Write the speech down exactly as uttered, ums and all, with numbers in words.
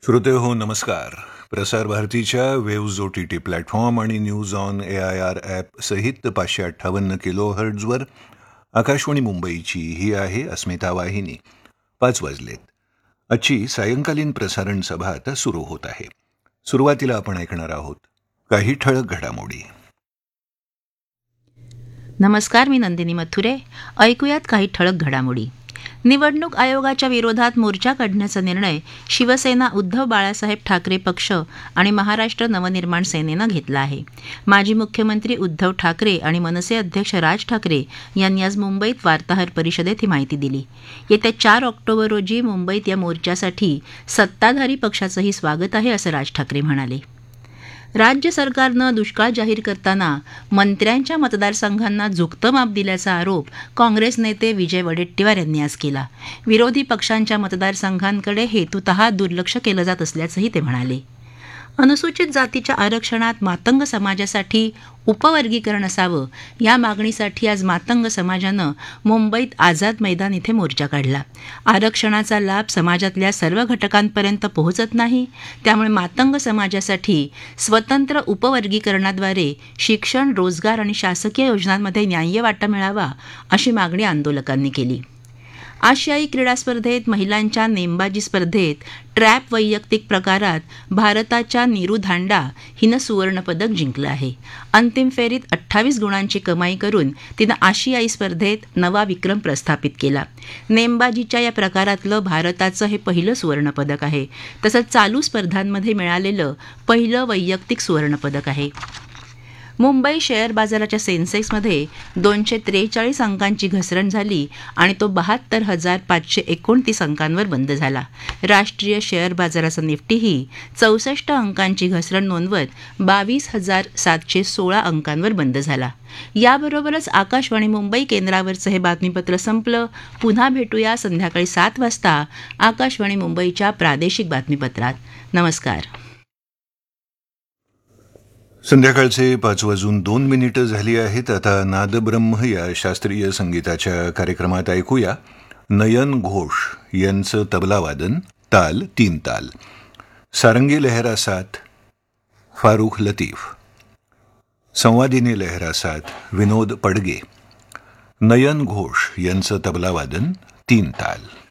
श्रोते हो नमस्कार. प्रसार भारतीच्या waves O T T platform आणि news on A I R app सहित पाचशे अठ्ठावन्न किलो हर्ट्झवर आकाशवाणी मुंबईची ही आहे अस्मिता वाहिनी. पाच वाजलेत. आजची सायंकालीन प्रसारण सभा आता सुरू होत आहे. सुरुवातीला आपण ऐकणार आहोत काही ठळक घडामोडी. नमस्कार, मी नंदिनी मथुरे. ऐकूयात काही ठळक घडामोडी. निवडणूक आयोगाच्या विरोधात मोर्चा काढण्याचा निर्णय शिवसेना, उद्धव बाळासाहेब ठाकरे पक्ष आणि महाराष्ट्र नवनिर्माण सेनेनं घेतला आहे. माजी मुख्यमंत्री उद्धव ठाकरे आणि मनसे अध्यक्ष राज ठाकरे यांनी आज मुंबईत वार्ताहर परिषदेत ही माहिती दिली. येत्या चार ऑक्टोबर रोजी मुंबईत या मोर्चासाठी सत्ताधारी पक्षाचंही स्वागत आहे, असं राज ठाकरे म्हणाले. राज्य सरकारनं दुष्काळ जाहीर करताना मंत्र्यांच्या मतदारसंघांना झुकतं माप दिल्याचा आरोप काँग्रेस नेते विजय वडेट्टीवार यांनी आज केला. विरोधी पक्षांच्या मतदारसंघांकडे हेतुतः दुर्लक्ष केलं जात असल्याचंही ते म्हणाले. अनुसूचित जातीच्या आरक्षणात मातंग समाजासाठी उपवर्गीकरण असावं या मागणीसाठी आज मातंग समाजानं मुंबईत आझाद मैदान इथे मोर्चा काढला. आरक्षणाचा लाभ समाजातल्या सर्व घटकांपर्यंत पोहोचत नाही, त्यामुळे मातंग समाजासाठी स्वतंत्र उपवर्गीकरणाद्वारे शिक्षण, रोजगार आणि शासकीय योजनांमध्ये न्याय्य वाटा मिळावा अशी मागणी आंदोलकांनी केली. आशियाई क्रीडा स्पर्धेत महिलांच्या नेमबाजी स्पर्धेत ट्रॅप वैयक्तिक प्रकारात भारताच्या नीरू धांडा हिनं सुवर्णपदक जिंकलं आहे. अंतिम फेरीत अठ्ठावीस गुणांची कमाई करून तिनं आशियाई स्पर्धेत नवा विक्रम प्रस्थापित केला. नेमबाजीच्या या प्रकारातलं भारताचं हे पहिलं सुवर्णपदक आहे. तसंच चालू स्पर्धांमध्ये मिळालेलं पहिलं वैयक्तिक सुवर्णपदक आहे. मुंबई शेअर बाजाराच्या सेन्सेक्समध्ये दोनशे त्रेचाळीस अंकांची घसरण झाली आणि तो बहात्तर हजार पाचशे एकोणतीस अंकांवर बंद झाला. राष्ट्रीय शेअर बाजाराचा निफ्टीही चौसष्ट अंकांची घसरण नोंदवत बावीस हजार सातशे सोळा अंकांवर बंद झाला. याबरोबरच आकाशवाणी मुंबई केंद्रावरचं हे बातमीपत्र संपलं. पुन्हा भेटूया संध्याकाळी सात वाजता आकाशवाणी मुंबईच्या प्रादेशिक बातमीपत्रात. नमस्कार. संध्याकाळचे पाच वाजून दोन मिनिटं झाली आहेत. आता नादब्रह्म या शास्त्रीय संगीताच्या कार्यक्रमात ऐकूया नयन घोष यांचं तबलावादन, ताल तीन ताल. सारंगी लहरा साथ फारुख लतीफ, संवादिनी लहरा साथ विनोद पडगे. नयन घोष यांचं तबलावादन, तीन ताल.